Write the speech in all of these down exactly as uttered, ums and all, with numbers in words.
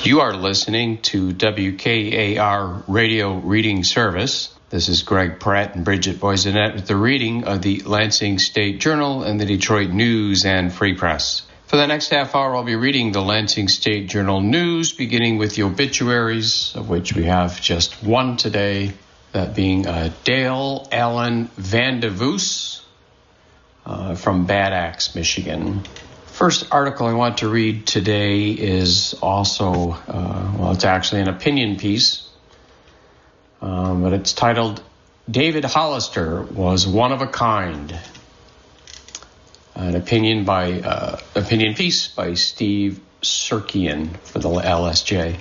You are listening to W K A R Radio Reading Service. This is Greg Pratt and Bridget Boysinet with the reading of the Lansing State Journal and the Detroit News and Free Press. For the next half hour, I'll be reading the Lansing State Journal News, beginning with the obituaries, of which we have just one today, that being uh, Dale Allen Vandevoos uh, from Bad Axe, Michigan. First article I want to read today is also, uh, well, it's actually an opinion piece, um, but it's titled, David Hollister Was One of a Kind. An opinion by, uh, opinion piece by Steve Sirkian for the L S J.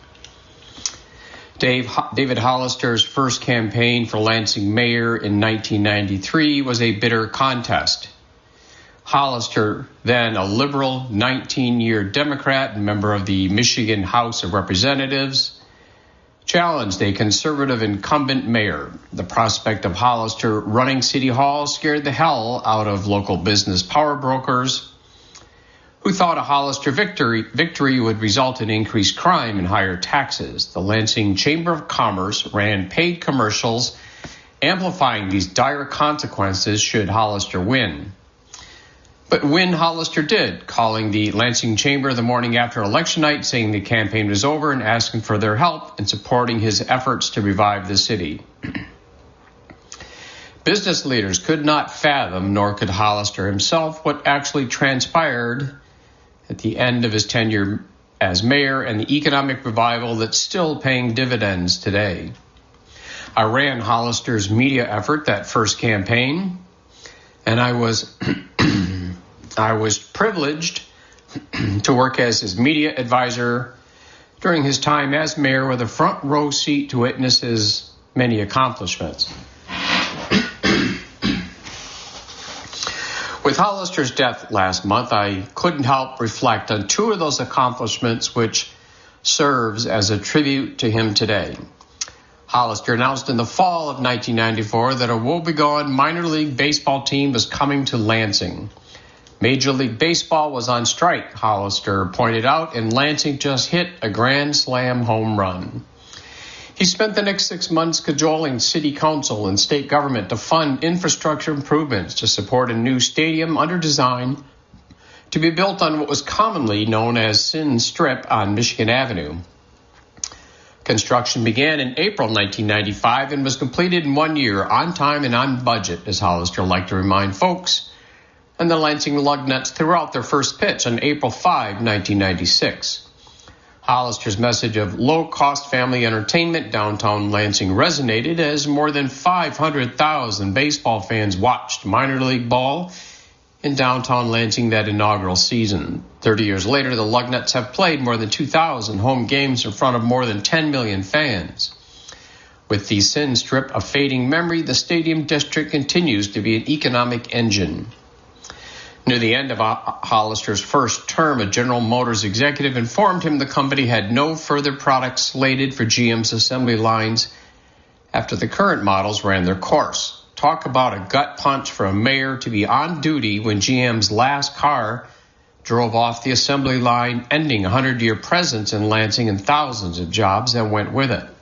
Dave, David Hollister's first campaign for Lansing mayor in nineteen ninety-three was a bitter contest. Hollister, then a liberal nineteen-year Democrat and member of the Michigan House of Representatives, challenged a conservative incumbent mayor. The prospect of Hollister running City Hall scared the hell out of local business power brokers who thought a Hollister victory, victory would result in increased crime and higher taxes. The Lansing Chamber of Commerce ran paid commercials amplifying these dire consequences should Hollister win. But win Hollister did, calling the Lansing Chamber the morning after election night, saying the campaign was over and asking for their help in supporting his efforts to revive the city. Business leaders could not fathom, nor could Hollister himself, what actually transpired at the end of his tenure as mayor and the economic revival that's still paying dividends today. I ran Hollister's media effort that first campaign, and I was... I was privileged to work as his media advisor during his time as mayor with a front row seat to witness his many accomplishments. With Hollister's death last month, I couldn't help reflect on two of those accomplishments, which serves as a tribute to him today. Hollister announced in the fall of nineteen ninety-four that a woebegone minor league baseball team was coming to Lansing. Major League Baseball was on strike, Hollister pointed out, and Lansing just hit a grand slam home run. He spent the next six months cajoling city council and state government to fund infrastructure improvements to support a new stadium under design to be built on what was commonly known as Sin Strip on Michigan Avenue. Construction began in April nineteen ninety-five and was completed in one year, on time and on budget, as Hollister liked to remind folks, and the Lansing Lugnuts threw out their first pitch on April fifth, nineteen ninety-six. Hollister's message of low-cost family entertainment downtown Lansing resonated as more than five hundred thousand baseball fans watched minor league ball in downtown Lansing that inaugural season. Thirty years later, the Lugnuts have played more than two thousand home games in front of more than ten million fans. With the Sin Strip a fading memory, the stadium district continues to be an economic engine. Near the end of Hollister's first term, a General Motors executive informed him the company had no further products slated for G M's assembly lines after the current models ran their course. Talk about a gut punch for a mayor to be on duty when G M's last car drove off the assembly line, ending a hundred-year presence in Lansing and thousands of jobs that went with it.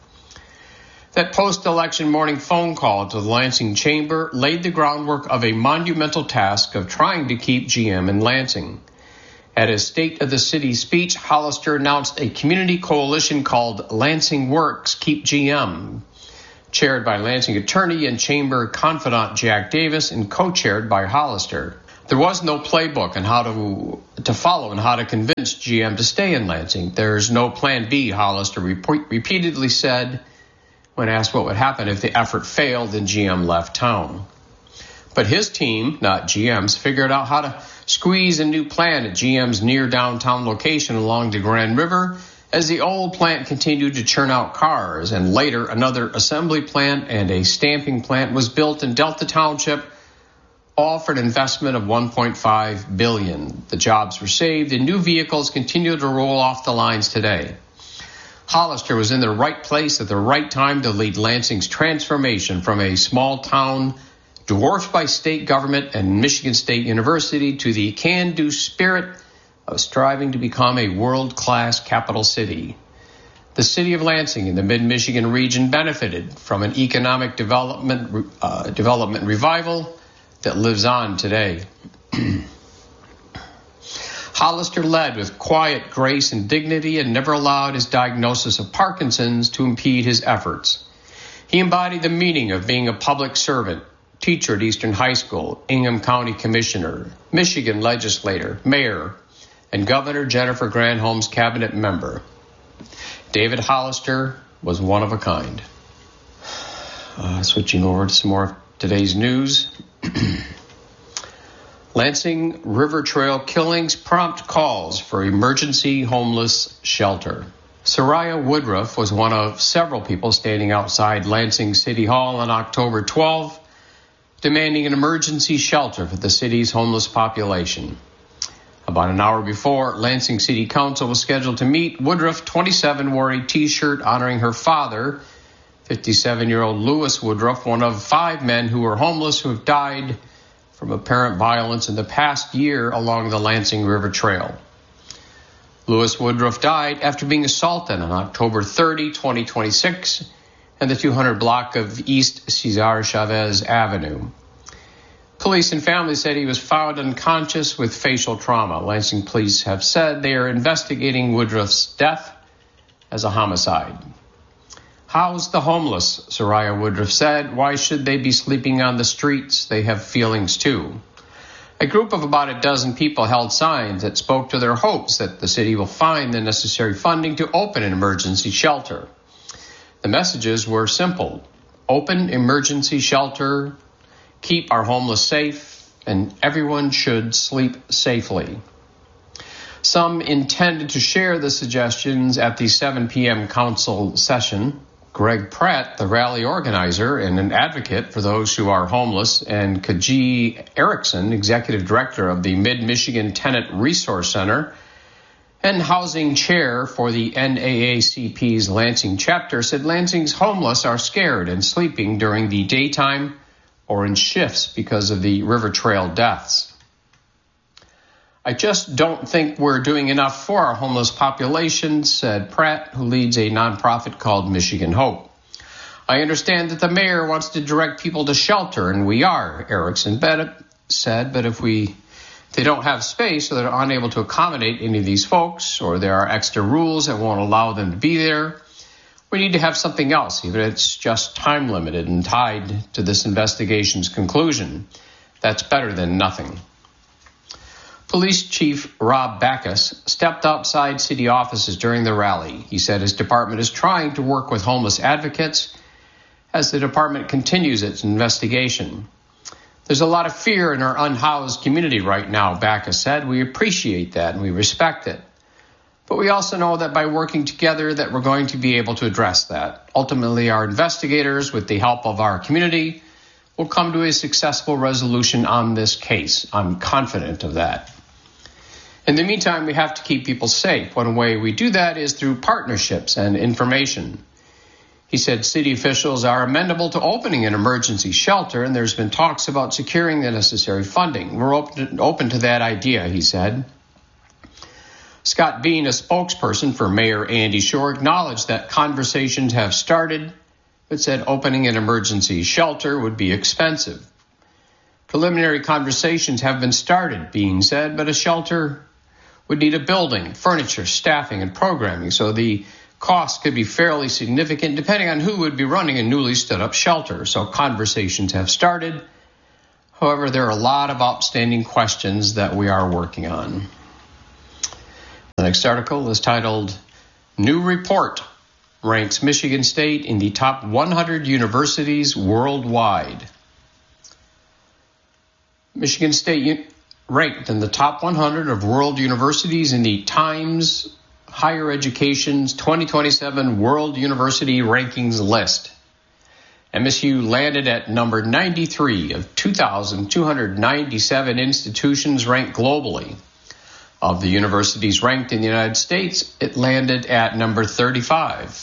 That post-election morning phone call to the Lansing Chamber laid the groundwork of a monumental task of trying to keep G M in Lansing. At his State of the City speech, Hollister announced a community coalition called Lansing Works Keep G M, chaired by Lansing attorney and chamber confidant Jack Davis and co-chaired by Hollister. There was no playbook on how to to follow and how to convince G M to stay in Lansing. There's no plan B, Hollister rep- repeatedly said when asked what would happen if the effort failed and G M left town. But his team, not G M's, figured out how to squeeze a new plant at G M's near downtown location along the Grand River as the old plant continued to churn out cars, and later another assembly plant and a stamping plant was built in Delta Township, all for an investment of one point five billion dollars. The jobs were saved and new vehicles continue to roll off the lines today. Hollister was in the right place at the right time to lead Lansing's transformation from a small town dwarfed by state government and Michigan State University to the can-do spirit of striving to become a world-class capital city. The city of Lansing in the mid-Michigan region benefited from an economic development uh, development revival that lives on today. Hollister led with quiet grace and dignity and never allowed his diagnosis of Parkinson's to impede his efforts. He embodied the meaning of being a public servant, teacher at Eastern High School, Ingham County Commissioner, Michigan legislator, mayor, and Governor Jennifer Granholm's cabinet member. David Hollister was one of a kind. Uh, switching over to some more of today's news. Lansing River Trail killings prompt calls for emergency homeless shelter. Soraya Woodruff was one of several people standing outside Lansing City Hall on October twelfth, demanding an emergency shelter for the city's homeless population. About an hour before Lansing City Council was scheduled to meet, Woodruff, twenty-seven, wore a T-shirt honoring her father, fifty-seven-year-old Lewis Woodruff, one of five men who were homeless who have died from apparent violence in the past year along the Lansing River Trail. Lewis Woodruff died after being assaulted on October thirtieth, twenty twenty-six, in the two hundred block of East Cesar Chavez Avenue. Police and family said he was found unconscious with facial trauma. Lansing police have said they are investigating Woodruff's death as a homicide. House the homeless, Soraya Woodruff said. Why should they be sleeping on the streets? They have feelings too. A group of about a dozen people held signs that spoke to their hopes that the city will find the necessary funding to open an emergency shelter. The messages were simple. Open emergency shelter, keep our homeless safe, and everyone should sleep safely. Some intended to share the suggestions at the seven p.m. council session. Greg Pratt, the rally organizer and an advocate for those who are homeless, and Kaji Erickson, executive director of the Mid-Michigan Tenant Resource Center and housing chair for the N double A C P's Lansing chapter, said Lansing's homeless are scared and sleeping during the daytime or in shifts because of the River Trail deaths. I just don't think we're doing enough for our homeless population, said Pratt, who leads a nonprofit called Michigan Hope. I understand that the mayor wants to direct people to shelter, and we are, Erickson said, but if we if they don't have space or they're unable to accommodate any of these folks, or there are extra rules that won't allow them to be there, we need to have something else, even if it's just time limited and tied to this investigation's conclusion. That's better than nothing. Police Chief Rob Backus stepped outside city offices during the rally. He said his department is trying to work with homeless advocates as the department continues its investigation. There's a lot of fear in our unhoused community right now, Backus said. We appreciate that and we respect it. But we also know that by working together that we're going to be able to address that. Ultimately, our investigators, with the help of our community, will come to a successful resolution on this case. I'm confident of that. In the meantime, we have to keep people safe. One way we do that is through partnerships and information. He said city officials are amenable to opening an emergency shelter, and there's been talks about securing the necessary funding. We're open to, open to that idea, he said. Scott Bean, a spokesperson for Mayor Andy Shore, acknowledged that conversations have started, but said opening an emergency shelter would be expensive. Preliminary conversations have been started, Bean said, but a shelter would need a building, furniture, staffing, and programming, so the cost could be fairly significant depending on who would be running a newly stood up shelter. So conversations have started. However, there are a lot of outstanding questions that we are working on. The next article is titled, New Report Ranks Michigan State in the Top one hundred Universities Worldwide. Michigan State ranked in the top one hundred of world universities in the Times Higher Education's twenty twenty-seven World University Rankings list. M S U landed at number ninety-three of two thousand two hundred ninety-seven institutions ranked globally. Of the universities ranked in the United States, it landed at number thirty-five.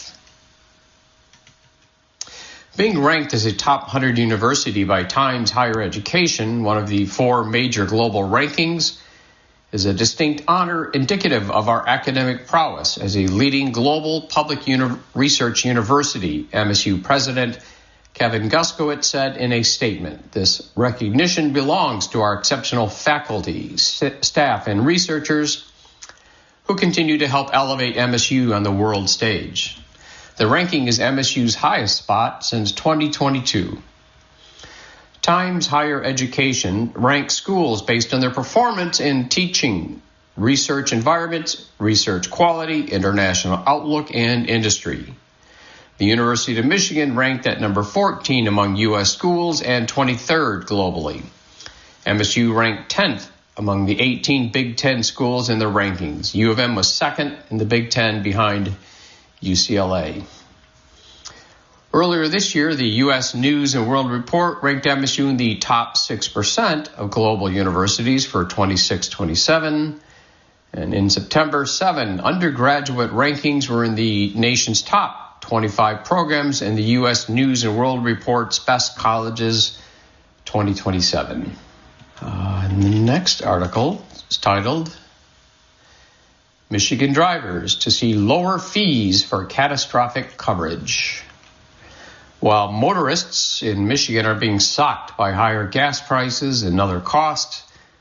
Being ranked as a top one hundred university by Times Higher Education, one of the four major global rankings, is a distinct honor indicative of our academic prowess as a leading global public uni- research university, M S U President Kevin Guskowitz said in a statement. This recognition belongs to our exceptional faculty, st- staff, and researchers who continue to help elevate M S U on the world stage. The ranking is M S U's highest spot since twenty twenty-two. Times Higher Education ranks schools based on their performance in teaching, research environments, research quality, international outlook, and industry. The University of Michigan ranked at number fourteen among U S schools and twenty-third globally. M S U ranked tenth among the eighteen Big Ten schools in the rankings. U of M was second in the Big Ten behind U C L A. Earlier this year, the U S News and World Report ranked M S U in the top six percent of global universities for twenty-six twenty-seven. And in September, seven undergraduate rankings were in the nation's top twenty-five programs in the U S News and World Report's Best Colleges twenty twenty-seven. Uh, and the next article is titled, Michigan Drivers to See Lower Fees for Catastrophic Coverage. While motorists in Michigan are being socked by higher gas prices and other costs,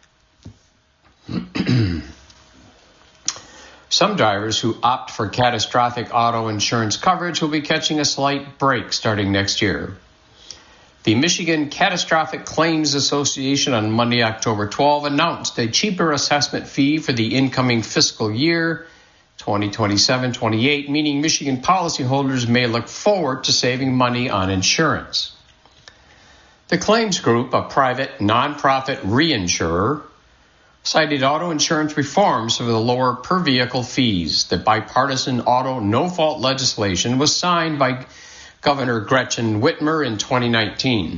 some drivers who opt for catastrophic auto insurance coverage will be catching a slight break starting next year. The Michigan Catastrophic Claims Association on Monday, October twelfth, announced a cheaper assessment fee for the incoming fiscal year twenty twenty-seven twenty-eight, meaning Michigan policyholders may look forward to saving money on insurance. The claims group, a private nonprofit reinsurer, cited auto insurance reforms for the lower per-vehicle fees. The bipartisan auto no-fault legislation was signed by Governor Gretchen Whitmer in twenty nineteen.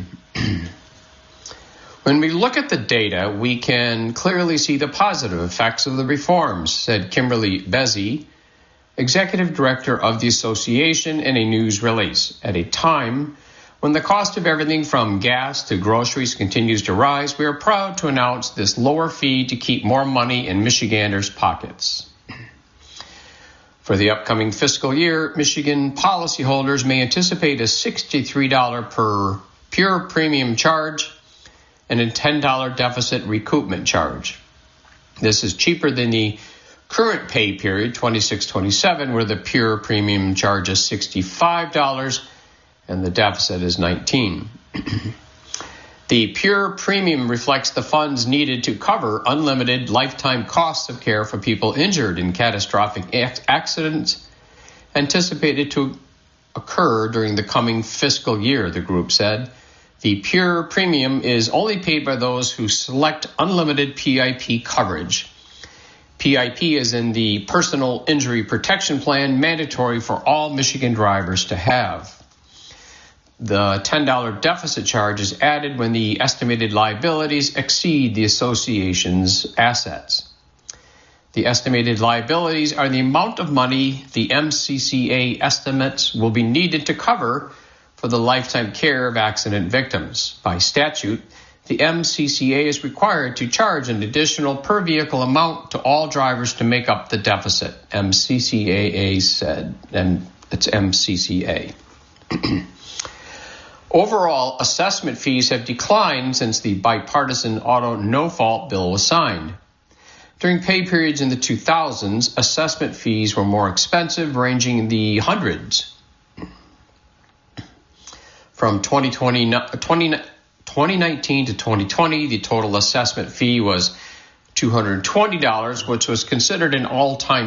When we look at the data, we can clearly see the positive effects of the reforms, said Kimberly Bezzi, executive director of the association, in a news release. At a time when the cost of everything from gas to groceries continues to rise, we are proud to announce this lower fee to keep more money in Michiganders' pockets. For the upcoming fiscal year, Michigan policyholders may anticipate a sixty-three dollars per pure premium charge and a ten dollars deficit recoupment charge. This is cheaper than the current pay period, twenty-six twenty-seven, where the pure premium charge is sixty-five dollars and the deficit is nineteen dollars. The pure premium reflects the funds needed to cover unlimited lifetime costs of care for people injured in catastrophic accidents anticipated to occur during the coming fiscal year, the group said. The pure premium is only paid by those who select unlimited P I P coverage. P I P is in the Personal Injury Protection Plan, mandatory for all Michigan drivers to have. The ten dollars deficit charge is added when the estimated liabilities exceed the association's assets. The estimated liabilities are the amount of money the M C C A estimates will be needed to cover for the lifetime care of accident victims. By statute, the M C C A is required to charge an additional per vehicle amount to all drivers to make up the deficit, M C C A A said, and it's M C C A. Overall, assessment fees have declined since the bipartisan auto no-fault bill was signed. During pay periods in the two thousands, assessment fees were more expensive, ranging in the hundreds. From twenty twenty, twenty, twenty nineteen to twenty twenty, the total assessment fee was two hundred twenty dollars, which was considered an all-time